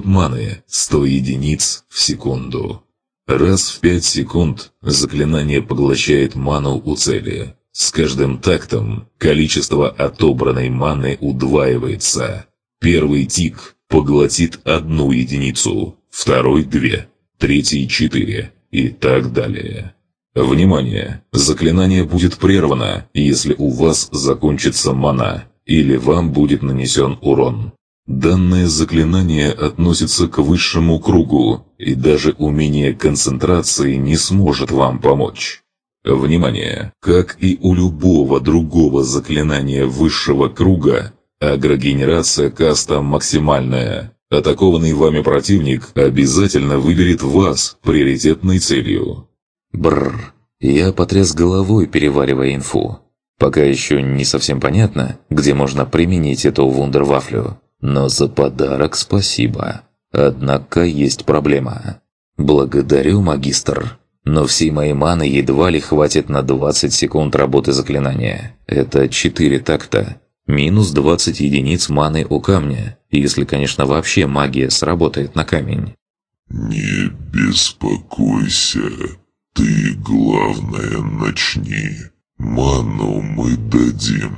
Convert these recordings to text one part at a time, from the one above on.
маны 100 единиц в секунду. Раз в 5 секунд заклинание поглощает ману у цели. С каждым тактом количество отобранной маны удваивается. Первый тик поглотит 1 единицу, второй 2, третий 4 и так далее. Внимание! Заклинание будет прервано, если у вас закончится мана, или вам будет нанесен урон. Данное заклинание относится к высшему кругу, и даже умение концентрации не сможет вам помочь. Внимание! Как и у любого другого заклинания высшего круга, агрогенерация каста максимальная. Атакованный вами противник обязательно выберет вас приоритетной целью. Бррр. Я потряс головой, переваривая инфу. Пока еще не совсем понятно, где можно применить эту вундервафлю. Но за подарок спасибо. Однако есть проблема. Благодарю, магистр. Но всей моей маны едва ли хватит на 20 секунд работы заклинания. Это 4 такта. Минус 20 единиц маны у камня. Если, конечно, вообще магия сработает на камень. «Не беспокойся. Ты, главное, начни. Ману мы дадим.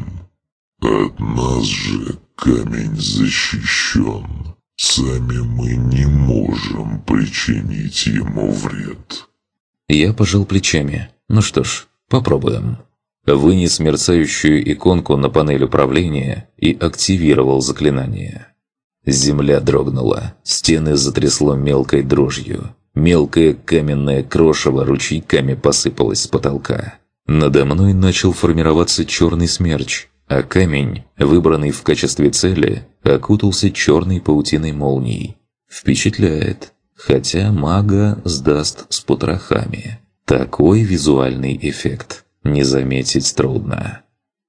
От нас же камень защищен. Сами мы не можем причинить ему вред». Я пожал плечами. Ну что ж, попробуем. Вынес мерцающую иконку на панель управления и активировал заклинание. Земля дрогнула, стены затрясло мелкой дрожью. Мелкое каменное крошево ручейками посыпалось с потолка. Надо мной начал формироваться черный смерч, а камень, выбранный в качестве цели, окутался черной паутиной молний. Впечатляет, хотя мага сдаст с потрохами. Такой визуальный эффект не заметить трудно.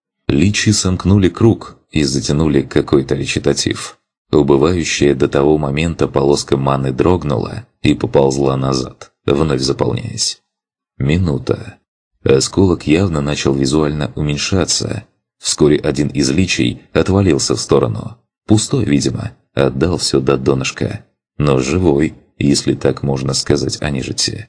Личи сомкнули круг и затянули какой-то речитатив. Убывающая до того момента полоска маны дрогнула и поползла назад, вновь заполняясь. Минута. Осколок явно начал визуально уменьшаться. Вскоре один из личей отвалился в сторону. Пустой, видимо, отдал все до донышка. Но живой, если так можно сказать о нежити.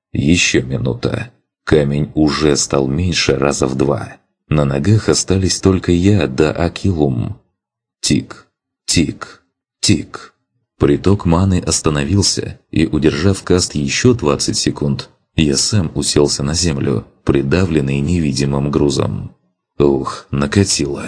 Еще минута. Камень уже стал меньше раза в 2. На ногах остались только я да Акилум. Тик. Тик, тик. Приток маны остановился, и, удержав каст еще 20 секунд, я сам уселся на землю, придавленный невидимым грузом. Ух, накатило.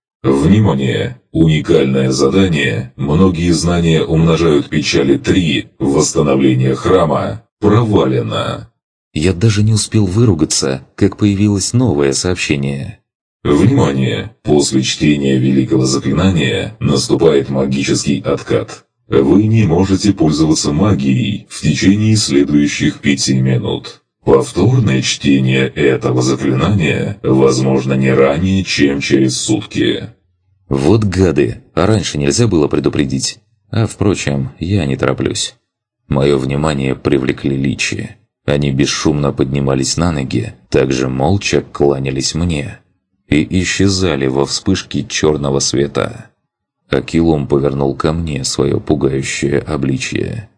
Внимание! Уникальное задание «Многие знания умножают печали 3. Восстановление храма» провалено. Я даже не успел выругаться, как появилось новое сообщение. Внимание! После чтения великого заклинания наступает магический откат. Вы не можете пользоваться магией в течение следующих 5 минут. Повторное чтение этого заклинания возможно не ранее, чем через сутки. Вот гады, а раньше нельзя было предупредить. А впрочем, я не тороплюсь. Мое внимание привлекли личи. Они бесшумно поднимались на ноги, также молча кланялись мне. И исчезали во вспышке черного света. Акилум повернул ко мне свое пугающее обличье.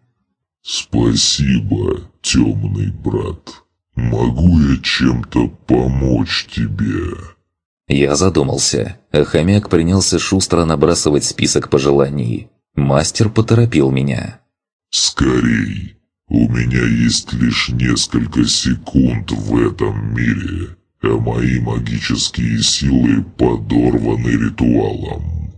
«Спасибо, темный брат. Могу я чем-то помочь тебе?» Я задумался, а хомяк принялся шустро набрасывать список пожеланий. Мастер поторопил меня. «Скорей! У меня есть лишь несколько секунд в этом мире, а мои магические силы подорваны ритуалом.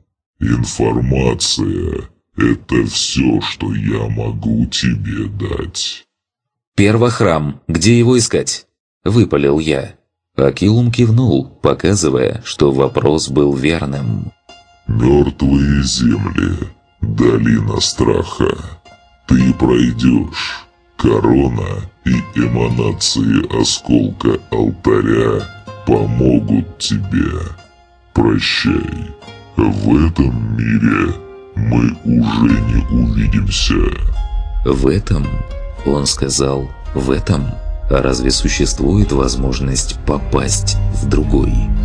Информация – это все, что я могу тебе дать». «Первохрам, где его искать?» – выпалил я. Акилум кивнул, показывая, что вопрос был верным. «Мертвые земли, долина страха. Ты пройдешь. Корона и эманации осколка алтаря помогут тебе. Прощай. В этом мире мы уже не увидимся». «В этом?» – он сказал «в этом». А разве существует возможность попасть в другой?